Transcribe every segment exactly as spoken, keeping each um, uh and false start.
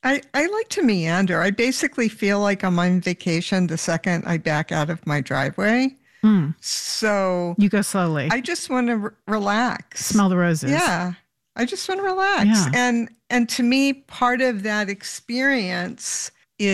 I, I like to meander. I basically feel like I'm on vacation the second I back out of my driveway. Mm. So You go slowly. I just want to re- relax. Smell the roses. Yeah. I just want to relax. Yeah. And and to me, part of that experience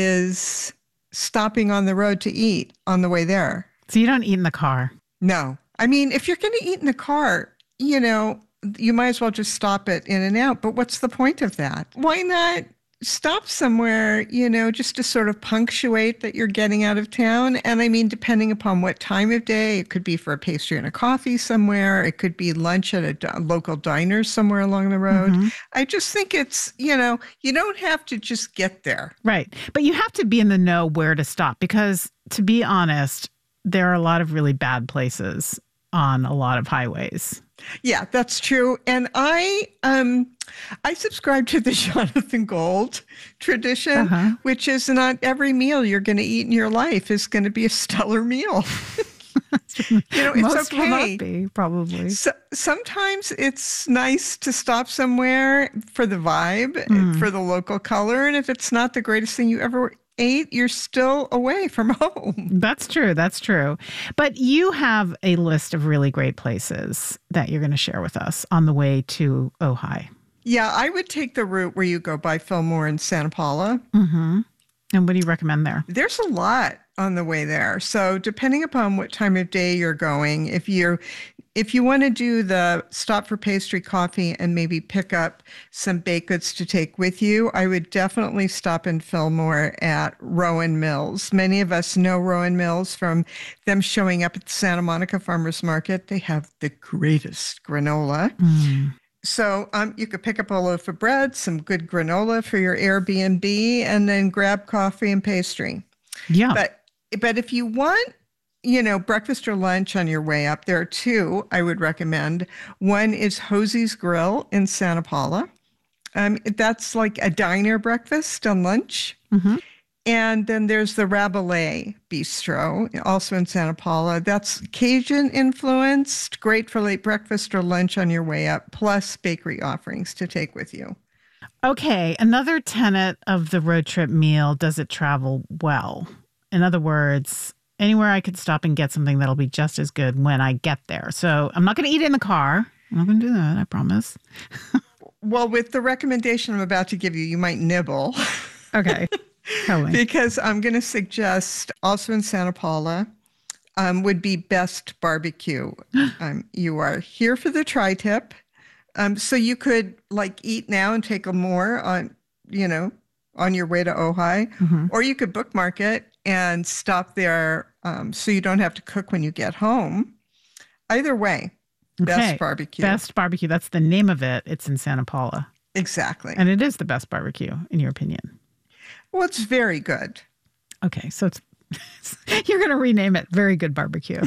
is stopping on the road to eat on the way there. So you don't eat in the car? No. I mean, if you're going to eat in the car, you know, you might as well just stop it in and out. But what's the point of that? Why not stop somewhere, you know, just to sort of punctuate that you're getting out of town? And I mean, depending upon what time of day, it could be for a pastry and a coffee somewhere. It could be lunch at a d- local diner somewhere along the road. Mm-hmm. I just think it's, you know, you don't have to just get there. Right. But you have to be in the know where to stop because, to be honest, there are a lot of really bad places on a lot of highways. Yeah, that's true. And I um I subscribe to the Jonathan Gold tradition, uh-huh. which is not every meal you're going to eat in your life is going to be a stellar meal. You know, it's Most okay. Will not be, probably. So, sometimes it's nice to stop somewhere for the vibe, Mm. for the local color. And if it's not the greatest thing you ever ate, you're still away from home. That's true. That's true. But you have a list of really great places that you're going to share with us on the way to Ojai. Yeah, I would take the route where you go by Fillmore and Santa Paula. Mm-hmm. And what do you recommend there? There's a lot on the way there. So depending upon what time of day you're going, if you're if you want to do the stop for pastry, coffee, and maybe pick up some baked goods to take with you, I would definitely stop in Fillmore at Rowan Mills. Many of us know Rowan Mills from them showing up at the Santa Monica Farmers Market. They have the greatest granola. Mm. So um, you could pick up a loaf of bread, some good granola for your Airbnb, and then grab coffee and pastry. Yeah. But but if you want, you know, breakfast or lunch on your way up, there are two I would recommend. One is Hosie's Grill in Santa Paula. Um, that's like a diner breakfast and lunch. Mm-hmm. And then there's the Rabelais Bistro, also in Santa Paula. That's Cajun influenced, great for late breakfast or lunch on your way up, plus bakery offerings to take with you. Okay, another tenet of the road trip meal, does it travel well? In other words, anywhere I could stop and get something that'll be just as good when I get there. So I'm not going to eat in the car. I'm not going to do that, I promise. Well, with the recommendation I'm about to give you, you might nibble. Okay. Because I'm going to suggest also in Santa Paula um, would be Best Barbecue. um, you are here for the tri-tip. Um, so you could like eat now and take a more on, you know, on your way to Ojai, mm-hmm. or you could bookmark it and stop there um, so you don't have to cook when you get home. Either way, okay. Best Barbecue. Best Barbecue. That's the name of it. It's in Santa Paula. Exactly. And it is the best barbecue, in your opinion. Well, it's very good. Okay, so it's you're going to rename it Very Good Barbecue.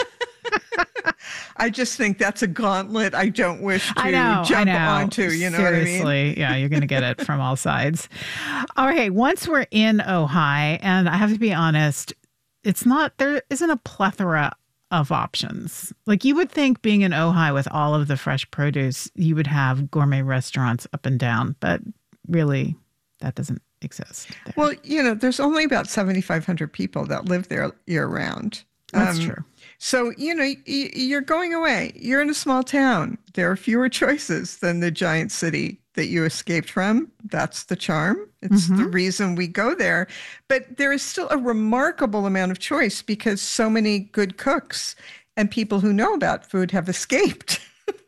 I just think that's a gauntlet I don't wish to I know, jump I know. onto, you know Seriously, what I mean? Yeah, you're going to get it from all sides. Okay, once we're in Ojai, and I have to be honest, it's not, there isn't a plethora of options. Like you would think being in Ojai with all of the fresh produce, you would have gourmet restaurants up and down, but really that doesn't exist there. Well, you know, there's only about seventy-five hundred people that live there year round. That's um, true. So, you know, y- you're going away. You're in a small town. There are fewer choices than the giant city that you escaped from. That's the charm. It's mm-hmm. the reason we go there. But there is still a remarkable amount of choice because so many good cooks and people who know about food have escaped.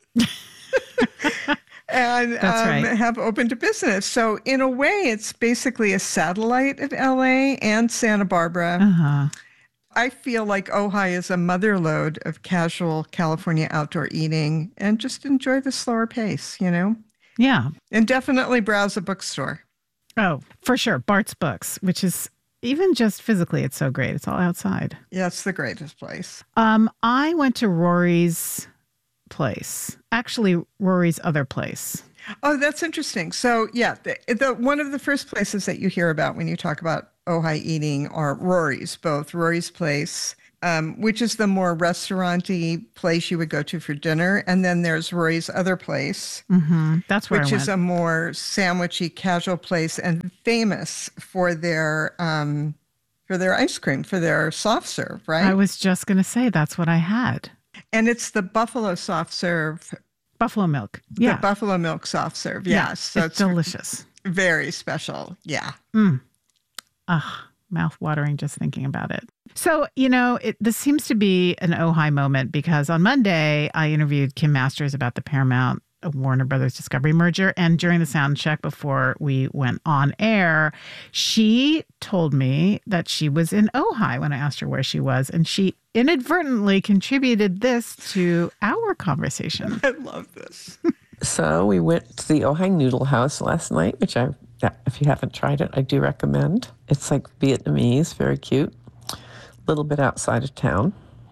And um, right. have opened a business. So in a way, it's basically a satellite of L A and Santa Barbara. Uh-huh. I feel like Ojai is a motherlode of casual California outdoor eating and just enjoy the slower pace, you know? Yeah. And definitely browse a bookstore. Oh, for sure. Bart's Books, which is even just physically, it's so great. It's all outside. Yeah, it's the greatest place. Um, I went to Rory's place. Actually, Rory's other place. Oh, that's interesting. So, yeah, the, the one of the first places that you hear about when you talk about Ojai eating are Rory's, both Rory's Place um, which is the more restaurant-y place you would go to for dinner. And then there's Rory's other place, Mm-hmm. That's where which I is went. a more sandwichy, casual place and famous for their um, for their ice cream, for their soft serve, right? I was just going to say that's what I had. And it's the buffalo soft serve, Buffalo milk. Yeah. the buffalo milk soft serve. yeah. Yes, so it's delicious. very special. Yeah. Mm. Ugh, mouth watering just thinking about it. So, you know, it, this seems to be an Ojai moment because on Monday, I interviewed Kim Masters about the Paramount Warner Brothers Discovery merger. And during the sound check before we went on air, she told me that she was in Ojai when I asked her where she was. And she inadvertently contributed this to our conversation. I love this. So we went to the Ojai Noodle House last night, which I, if you haven't tried it, I do recommend. It's like Vietnamese, very cute, a little bit outside of town.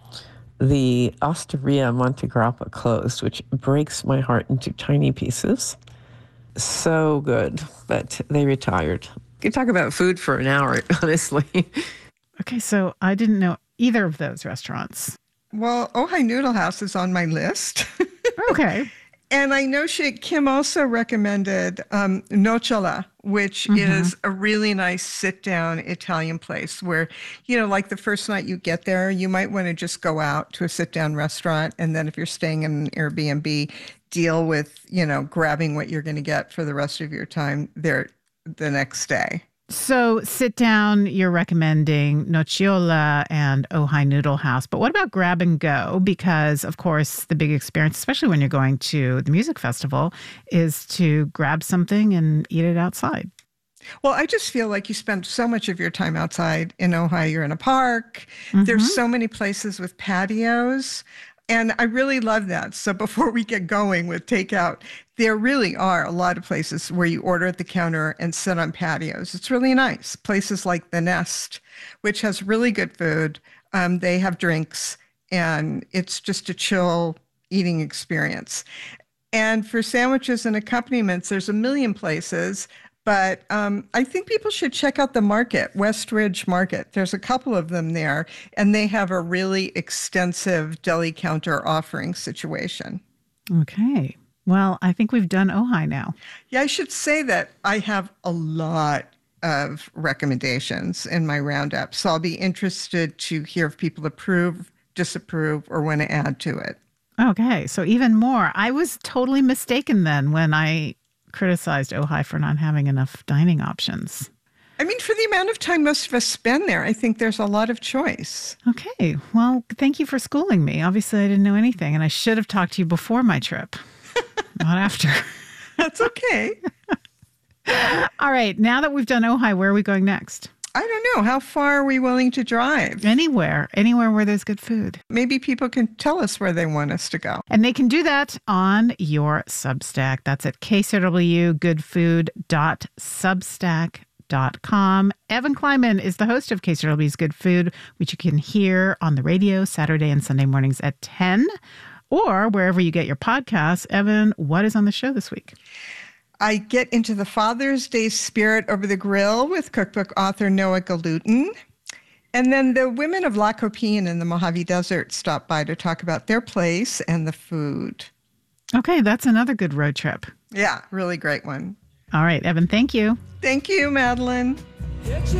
The Osteria Monte Grappa closed, which breaks my heart into tiny pieces. So good, but they retired. You could talk about food for an hour, honestly. Okay, so I didn't know either of those restaurants. Well, Ojai Noodle House is on my list. Okay. And I know she, Kim also recommended um, Nocciola, which mm-hmm. is a really nice sit-down Italian place where, you know, like the first night you get there, you might want to just go out to a sit-down restaurant. And then if you're staying in an Airbnb, deal with, you know, grabbing what you're going to get for the rest of your time there the next day. So sit down, you're recommending Nocciola and Ojai Noodle House. But what about grab and go? Because, of course, the big experience, especially when you're going to the music festival, is to grab something and eat it outside. Well, I just feel like you spend so much of your time outside in Ojai. You're in a park. Mm-hmm. There's so many places with patios. And I really love that. So before we get going with takeout, there really are a lot of places where you order at the counter and sit on patios. It's really nice. Places like The Nest, which has really good food. Um, they have drinks, and it's just a chill eating experience. And for sandwiches and accompaniments, there's a million places. But um, I think people should check out the market, Westridge Market. There's a couple of them there, and they have a really extensive deli counter offering situation. Okay. Well, I think we've done Ojai now. Yeah, I should say that I have a lot of recommendations in my roundup, so I'll be interested to hear if people approve, disapprove, or want to add to it. Okay. So even more. I was totally mistaken then when I criticized Ojai for not having enough dining options. I mean, for the amount of time most of us spend there, I think there's a lot of choice. Okay. Well, thank you for schooling me. Obviously, I didn't know anything, and I should have talked to you before my trip, not after. That's okay. All right. Now that we've done Ojai, where are we going next? I don't know. How far are we willing to drive? Anywhere. Anywhere where there's good food. Maybe people can tell us where they want us to go. And they can do that on your Substack. That's at k c w good food dot substack dot com. Evan Kleiman is the host of K C R W's Good Food, which you can hear on the radio Saturday and Sunday mornings at ten, or wherever you get your podcasts. Evan, what is on the show this week? I get into the Father's Day spirit over the grill with cookbook author Noah Galutin. And then the women of La Copine in the Mojave Desert stop by to talk about their place and the food. Okay, that's another good road trip. Yeah, really great one. All right, Evan, thank you. Thank you, Madeline.